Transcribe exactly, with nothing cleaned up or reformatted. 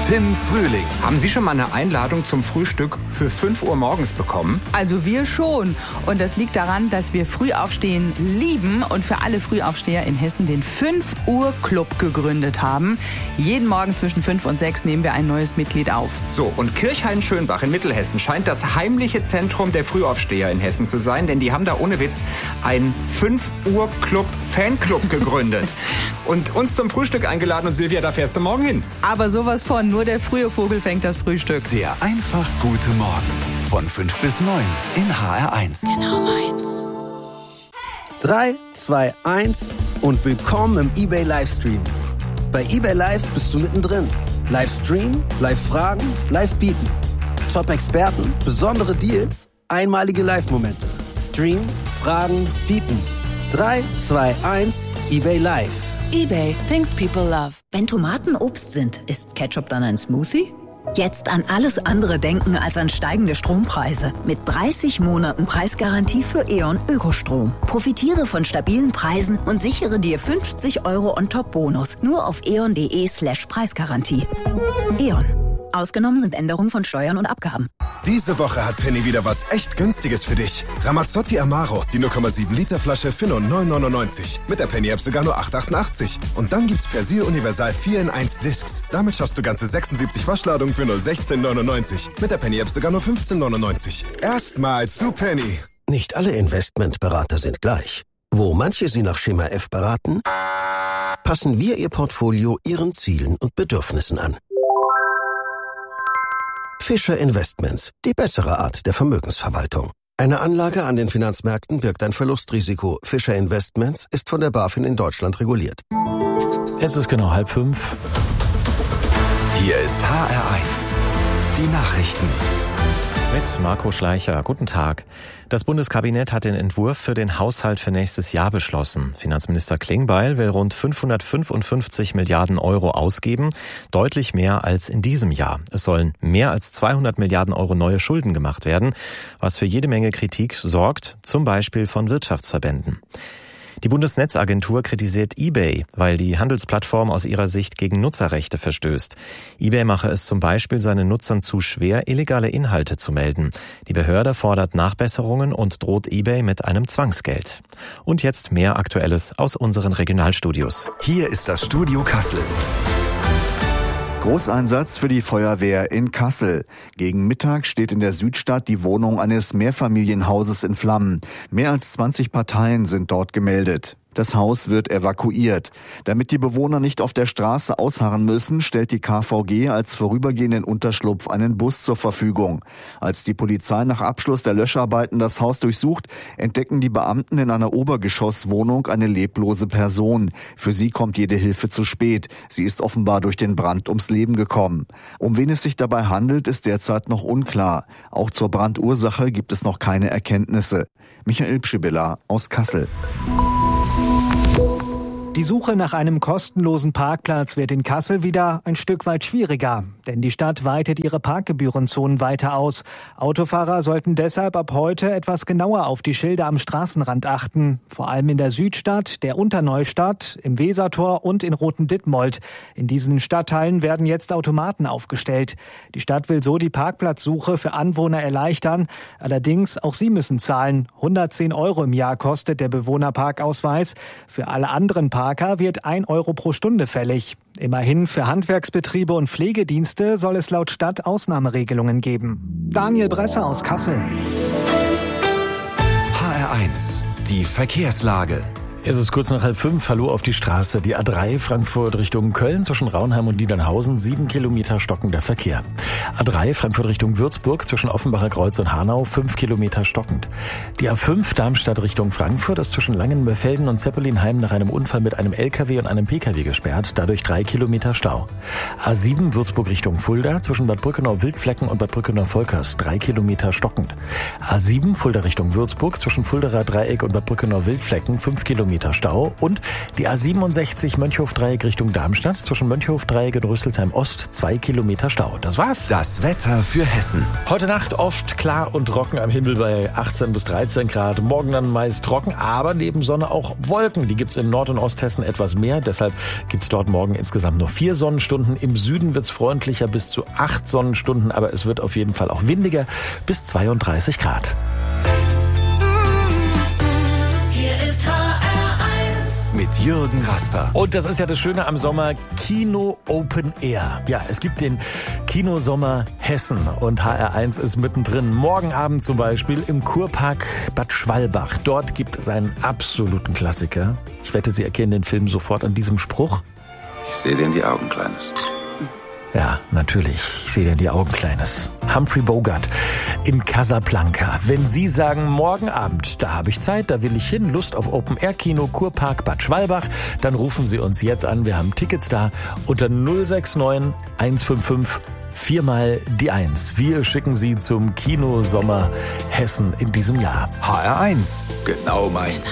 Tim Frühling. Haben Sie schon mal eine Einladung zum Frühstück für fünf Uhr morgens bekommen? Also wir schon. Und das liegt daran, dass wir Frühaufstehen lieben und für alle Frühaufsteher in Hessen den fünf Uhr Club gegründet haben. Jeden Morgen zwischen fünf und sechs nehmen wir ein neues Mitglied auf. So, und Kirchhain-Schönbach in Mittelhessen scheint das heimliche Zentrum der Frühaufsteher in Hessen zu sein, denn die haben da ohne Witz einen fünf Uhr Club Fanclub gegründet. Und uns zum Frühstück eingeladen und Silvia, da fährst du morgen hin. Aber sowas von, nur der frühe Vogel fängt das Frühstück. Der einfach gute Morgen von fünf bis neun in H R eins. Genau meins. drei, zwei, eins und willkommen im eBay Livestream. Bei eBay Live bist du mittendrin. Livestream, Live-Fragen, Live-Bieten. Top-Experten, besondere Deals, einmalige Live-Momente. Stream, Fragen, Bieten. drei, zwei, eins, eBay Live. eBay, things people love. Wenn Tomaten Obst sind, ist Ketchup dann ein Smoothie? Jetzt an alles andere denken als an steigende Strompreise. Mit dreißig Monaten Preisgarantie für E.ON Ökostrom. Profitiere von stabilen Preisen und sichere dir fünfzig Euro on top Bonus. Nur auf eon.de slash Preisgarantie. E.ON. Ausgenommen sind Änderungen von Steuern und Abgaben. Diese Woche hat Penny wieder was echt Günstiges für dich. Ramazzotti Amaro, die null Komma sieben Liter Flasche für nur neun neunundneunzig. Mit der Penny-App sogar nur acht achtundachtzig. Und dann gibt's Persil Universal vier in eins Discs. Damit schaffst du ganze sechsundsiebzig Waschladungen für nur sechzehn neunundneunzig. Mit der Penny-App sogar nur fünfzehn neunundneunzig. Erstmal zu Penny. Nicht alle Investmentberater sind gleich. Wo manche sie nach Schema F beraten, passen wir ihr Portfolio ihren Zielen und Bedürfnissen an. Fischer Investments, die bessere Art der Vermögensverwaltung. Eine Anlage an den Finanzmärkten birgt ein Verlustrisiko. Fischer Investments ist von der BaFin in Deutschland reguliert. Es ist genau halb fünf. Hier ist H R eins. Die Nachrichten. Mit Marco Schleicher. Guten Tag. Das Bundeskabinett hat den Entwurf für den Haushalt für nächstes Jahr beschlossen. Finanzminister Klingbeil will rund fünfhundertfünfundfünfzig Milliarden Euro ausgeben, deutlich mehr als in diesem Jahr. Es sollen mehr als zweihundert Milliarden Euro neue Schulden gemacht werden, was für jede Menge Kritik sorgt, zum Beispiel von Wirtschaftsverbänden. Die Bundesnetzagentur kritisiert eBay, weil die Handelsplattform aus ihrer Sicht gegen Nutzerrechte verstößt. eBay mache es zum Beispiel seinen Nutzern zu schwer, illegale Inhalte zu melden. Die Behörde fordert Nachbesserungen und droht eBay mit einem Zwangsgeld. Und jetzt mehr Aktuelles aus unseren Regionalstudios. Hier ist das Studio Kassel. Großeinsatz für die Feuerwehr in Kassel. Gegen Mittag steht in der Südstadt die Wohnung eines Mehrfamilienhauses in Flammen. Mehr als zwanzig Parteien sind dort gemeldet. Das Haus wird evakuiert. Damit die Bewohner nicht auf der Straße ausharren müssen, stellt die K V G als vorübergehenden Unterschlupf einen Bus zur Verfügung. Als die Polizei nach Abschluss der Löscharbeiten das Haus durchsucht, entdecken die Beamten in einer Obergeschosswohnung eine leblose Person. Für sie kommt jede Hilfe zu spät. Sie ist offenbar durch den Brand ums Leben gekommen. Um wen es sich dabei handelt, ist derzeit noch unklar. Auch zur Brandursache gibt es noch keine Erkenntnisse. Michael Pschibilla aus Kassel. Die Suche nach einem kostenlosen Parkplatz wird in Kassel wieder ein Stück weit schwieriger, denn die Stadt weitet ihre Parkgebührenzonen weiter aus. Autofahrer sollten deshalb ab heute etwas genauer auf die Schilder am Straßenrand achten, vor allem in der Südstadt, der Unterneustadt, im Wesertor und in Roten-Dittmold. In diesen Stadtteilen werden jetzt Automaten aufgestellt. Die Stadt will so die Parkplatzsuche für Anwohner erleichtern, allerdings auch sie müssen zahlen. hundertzehn Euro im Jahr kostet der Bewohnerparkausweis. Für alle anderen Parkplätze wird ein Euro pro Stunde fällig. Immerhin für Handwerksbetriebe und Pflegedienste soll es laut Stadt Ausnahmeregelungen geben. Daniel Bresser aus Kassel. H R eins. Die Verkehrslage. Es ist kurz nach halb fünf. Hallo auf die Straße. Die A drei Frankfurt Richtung Köln zwischen Raunheim und Niedernhausen. Sieben Kilometer stockender Verkehr. A drei Frankfurt Richtung Würzburg zwischen Offenbacher Kreuz und Hanau. Fünf Kilometer stockend. Die A fünf Darmstadt Richtung Frankfurt ist zwischen Langenfelden und Zeppelinheim nach einem Unfall mit einem L K W und einem P K W gesperrt. Dadurch drei Kilometer Stau. A sieben Würzburg Richtung Fulda zwischen Bad Brückenau-Wildflecken und Bad Brückenau-Volkers. Drei Kilometer stockend. A sieben Fulda Richtung Würzburg zwischen Fuldaer Dreieck und Bad Brückenau-Wildflecken. Fünf Kilometer Kilometer Stau. Und die A siebenundsechzig Mönchhof-Dreieck Richtung Darmstadt. Zwischen Mönchhof-Dreieck und Rüsselsheim Ost zwei Kilometer Stau. Das war's. Das Wetter für Hessen. Heute Nacht oft klar und trocken am Himmel bei achtzehn bis dreizehn Grad. Morgen dann meist trocken, aber neben Sonne auch Wolken. Die gibt's in Nord- und Osthessen etwas mehr. Deshalb gibt's dort morgen insgesamt nur vier Sonnenstunden. Im Süden wird's freundlicher bis zu acht Sonnenstunden. Aber es wird auf jeden Fall auch windiger bis zweiunddreißig Grad. Hier ist H R eins mit Jürgen Rasper. Und das ist ja das Schöne am Sommer, Kino Open Air. Ja, es gibt den Kinosommer Hessen und H R eins ist mittendrin. Morgen Abend zum Beispiel im Kurpark Bad Schwalbach. Dort gibt es einen absoluten Klassiker. Ich wette, Sie erkennen den Film sofort an diesem Spruch. Ich sehe dir in die Augen, Kleines. Ja, natürlich. Ich sehe dir in die Augen, Kleines. Humphrey Bogart in Casablanca. Wenn Sie sagen, morgen Abend, da habe ich Zeit, da will ich hin, Lust auf Open-Air-Kino, Kurpark Bad Schwalbach, dann rufen Sie uns jetzt an. Wir haben Tickets da unter null sechs neun eins fünf fünf viermal die eins. Wir schicken Sie zum Kinosommer Hessen in diesem Jahr. H R eins, genau meins.